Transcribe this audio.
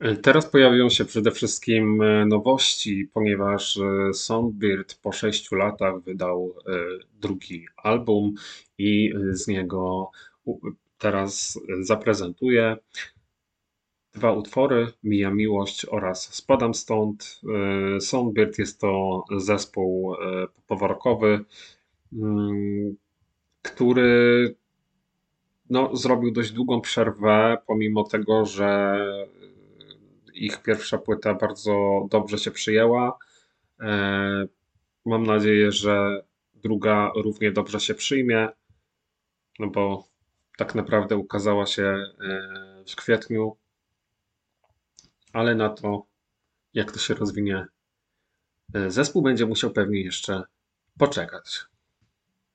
Teraz pojawią się przede wszystkim nowości, ponieważ Songbird po 6 latach wydał drugi album i z niego teraz zaprezentuję dwa utwory: Mija miłość oraz Spadam stąd. Songbird jest to zespół popowo-rockowy, mm, który no, zrobił dość długą przerwę, pomimo tego, że ich pierwsza płyta bardzo dobrze się przyjęła. E, Mam nadzieję, że druga równie dobrze się przyjmie, no bo tak naprawdę ukazała się w kwietniu, ale na to, jak to się rozwinie, zespół będzie musiał pewnie jeszcze poczekać.